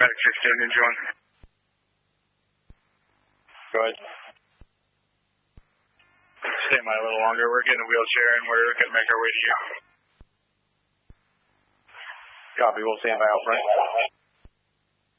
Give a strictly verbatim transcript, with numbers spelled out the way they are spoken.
Medic sixteen, Ninja one. Go ahead. Stay by a little longer. We're getting a wheelchair and we're going to make our way to you. Copy. We'll stand by out front.